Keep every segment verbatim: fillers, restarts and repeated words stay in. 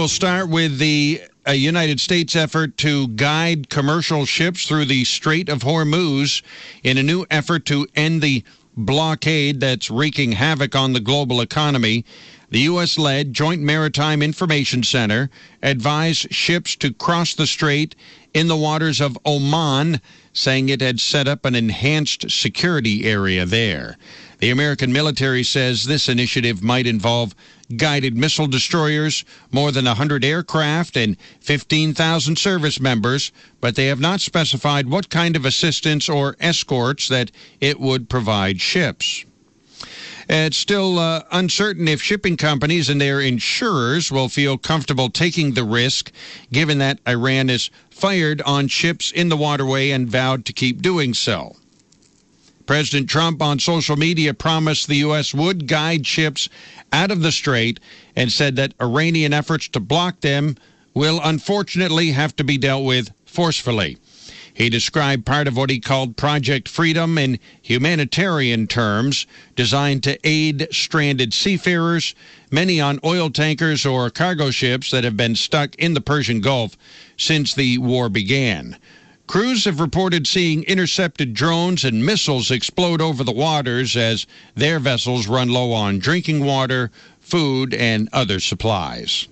We'll start with the uh, United States effort to guide commercial ships through the Strait of Hormuz in a new effort to end the blockade that's wreaking havoc on the global economy. The U S-led Joint Maritime Information Center advised ships to cross the strait in the waters of Oman, saying it had set up an enhanced security area there. The American military says this initiative might involve guided missile destroyers, more than one hundred aircraft, and fifteen thousand service members, but they have not specified what kind of assistance or escorts that it would provide ships. It's still uh, uncertain if shipping companies and their insurers will feel comfortable taking the risk, given that Iran has fired on ships in the waterway and vowed to keep doing so. President Trump on social media promised the U S would guide ships out of the strait and said that Iranian efforts to block them will unfortunately have to be dealt with forcefully. He described part of what he called Project Freedom in humanitarian terms, designed to aid stranded seafarers, many on oil tankers or cargo ships that have been stuck in the Persian Gulf since the war began. Crews have reported seeing intercepted drones and missiles explode over the waters as their vessels run low on drinking water, food, and other supplies.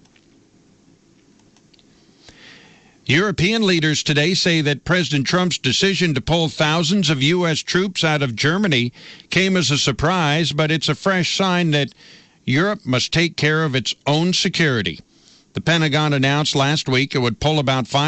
European leaders today say that President Trump's decision to pull thousands of U S troops out of Germany came as a surprise, but it's a fresh sign that Europe must take care of its own security. The Pentagon announced last week it would pull about five